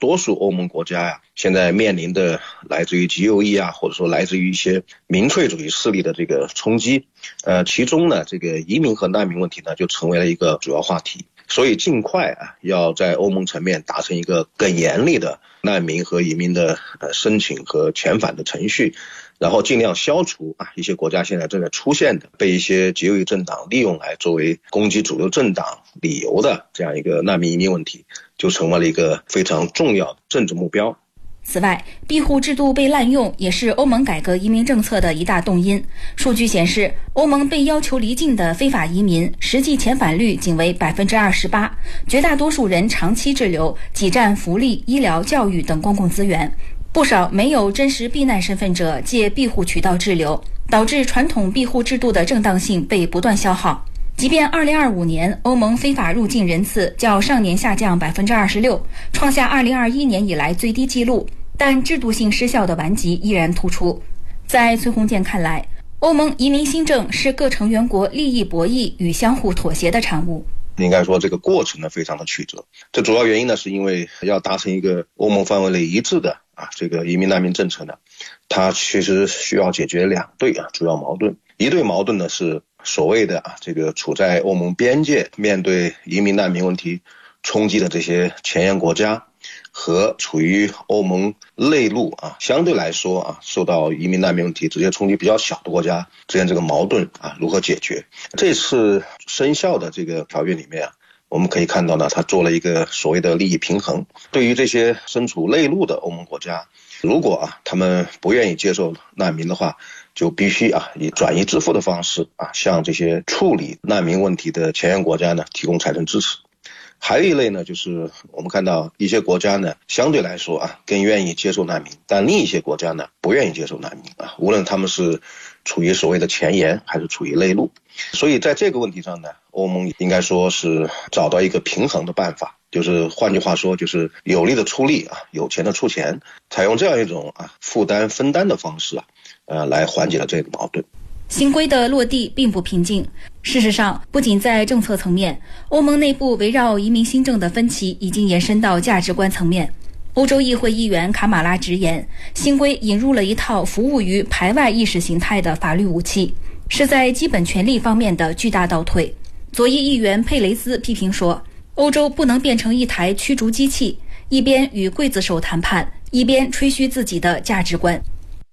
多数欧盟国家现在面临的来自于极右翼或者说来自于一些民粹主义势力的这个冲击，其中呢这个移民和难民问题呢就成为了一个主要话题。所以尽快要在欧盟层面达成一个更严厉的难民和移民的申请和遣返的程序，然后尽量消除一些国家现在正在出现的被一些极右翼政党利用来作为攻击主流政党理由的这样一个难民移民问题，就成为了一个非常重要的政治目标。 此外，庇护制度被滥用也是欧盟改革移民政策的一大动因。数据显示，欧盟被要求离境的非法移民实际遣返率仅为 28%， 绝大多数人长期滞留，挤占福利、医疗、教育等公共资源。不少没有真实避难身份者借庇护渠道滞留，导致传统庇护制度的正当性被不断消耗。即便2025年欧盟非法入境人次较上年下降 26%， 创下2021年以来最低纪录，但制度性失效的顽疾依然突出。在崔洪建看来，欧盟移民新政是各成员国利益博弈与相互妥协的产物。 应该说这个过程呢非常的曲折，这主要原因呢是因为要达成一个欧盟范围内一致的这个移民难民政策呢，它其实需要解决两对主要矛盾。一对矛盾呢是所谓的这个处在欧盟边界面对移民难民问题冲击的这些前沿国家，和处于欧盟内陆相对来说受到移民难民问题直接冲击比较小的国家之间这个矛盾如何解决。这次生效的这个条约里面我们可以看到呢，它做了一个所谓的利益平衡。对于这些身处内陆的欧盟国家，如果他们不愿意接受难民的话，就必须以转移支付的方式向这些处理难民问题的前沿国家呢提供财政支持。还有一类呢，就是我们看到一些国家呢相对来说更愿意接受难民，但另一些国家呢不愿意接受难民无论他们是处于所谓的前沿还是处于内陆。所以在这个问题上呢，欧盟应该说是找到一个平衡的办法，就是换句话说，就是有力的出力有钱的出钱，采用这样一种负担分担的方式来缓解了这个矛盾。 新规的落地并不平静。事实上，不仅在政策层面，欧盟内部围绕移民新政的分歧已经延伸到价值观层面。欧洲议会议员卡马拉直言，新规引入了一套服务于排外意识形态的法律武器，是在基本权利方面的巨大倒退。左翼议员佩雷兹批评说，欧洲不能变成一台驱逐机器，一边与刽子手谈判，一边吹嘘自己的价值观。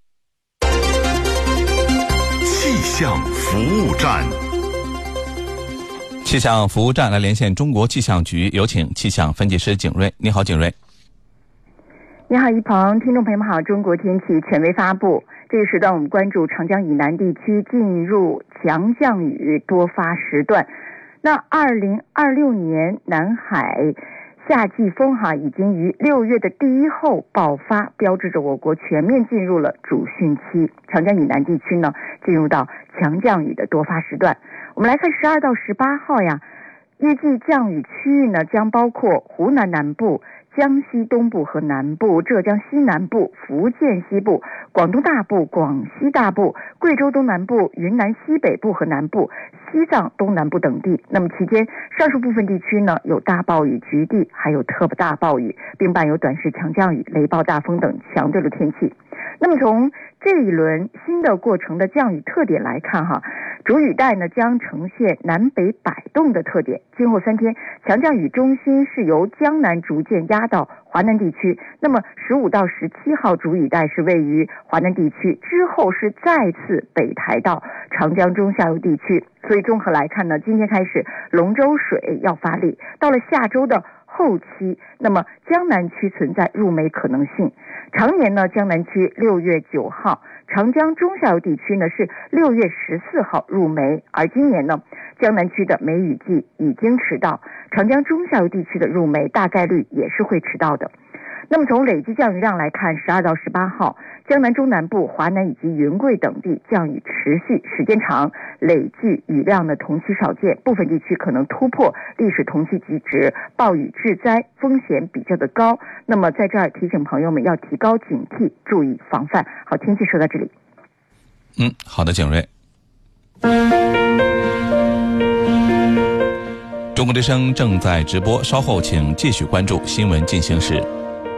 气象服务站， 气象服务站来连线中国气象局，有请气象分析师景瑞。你好，景瑞。 你好，一鹏，听众朋友们好。中国天气权威发布，这个时段我们关注长江以南地区进入强降雨多发时段。那2026年南海夏季风已经于6月的第一后爆发，标志着我国全面进入了主汛期。长江以南地区呢，进入到强降雨的多发时段。我们来看12到18号预计降雨区域呢，将包括湖南南部、江西东部和南部、浙江西南部、福建西部、广东大部、广西大部、贵州东南部、云南西北部和南部、西藏东南部等地。那么期间上述部分地区呢，有大暴雨、局地还有特大暴雨，并伴有短时强降雨、雷暴大风等强对流天气。那么从这一轮新的过程的降雨特点来看主雨带呢将呈现南北摆动的特点。今后3天，强降雨中心是由江南逐渐压到华南地区。那么15到17号主雨带是位于华南地区，之后是再次北抬到长江中下游地区。所以综合来看呢，今天开始龙舟水要发力，到了下周的后期，那么江南区存在入梅可能性。常年呢，江南区6月9号，长江中下游地区呢是6月14号入梅，而今年呢，江南区的梅雨季已经迟到，长江中下游地区的入梅大概率也是会迟到的。那么从累计降雨量来看，12到18号，江南中南部、华南以及云贵等地降雨持续时间长，累计雨量呢同期少见，部分地区可能突破历史同期极值，暴雨致灾风险比较的高。那么在这儿提醒朋友们要提高警惕，注意防范。好，天气说到这里。 好的，景瑞。中国之声正在直播，稍后请继续关注新闻进行时。